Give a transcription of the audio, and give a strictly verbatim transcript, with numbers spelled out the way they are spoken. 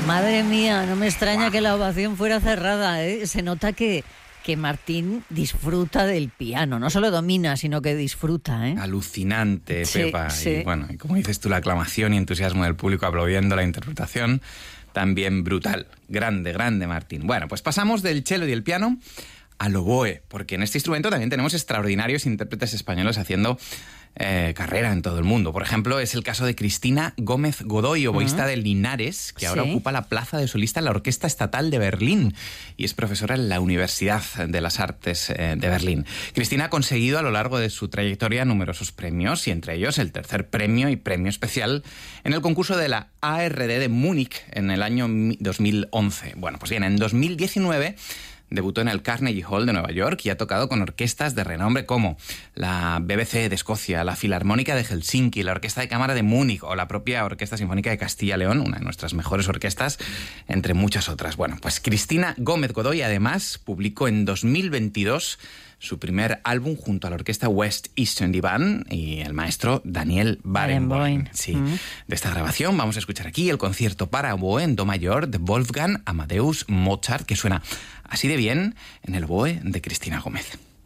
Madre mía, no me extraña que la ovación fuera cerrada, ¿eh? Se nota que, que Martín disfruta del piano, no solo domina, sino que disfruta, ¿eh? Alucinante, Sí, Pepa. sí. Y bueno, y como dices tú, la aclamación y entusiasmo del público aplaudiendo la interpretación, también brutal. Grande, grande, Martín. Bueno, pues pasamos del cello y el piano al oboe, porque en este instrumento también tenemos extraordinarios intérpretes españoles haciendo eh, carrera en todo el mundo. Por ejemplo, es el caso de Cristina Gómez Godoy, oboísta uh-huh. de Linares, que ahora sí. ocupa la plaza de solista en la Orquesta Estatal de Berlín y es profesora en la Universidad de las Artes eh, de Berlín. Cristina ha conseguido a lo largo de su trayectoria numerosos premios, y entre ellos el tercer premio y premio especial en el concurso de la A R D de Múnich en el año dos mil once. Bueno, pues bien, en dos mil diecinueve debutó en el Carnegie Hall de Nueva York y ha tocado con orquestas de renombre como la B B C de Escocia, la Filarmónica de Helsinki, la Orquesta de Cámara de Múnich o la propia Orquesta Sinfónica de Castilla y León, una de nuestras mejores orquestas, entre muchas otras. Bueno, pues Cristina Gómez Godoy además publicó en dos mil veintidós su primer álbum junto a la orquesta West Eastern Divan y el maestro Daniel Barenboim. Sí. Mm. De esta grabación vamos a escuchar aquí el concierto para oboe en do mayor de Wolfgang Amadeus Mozart, que suena así de bien en el oboe de Cristina Gómez.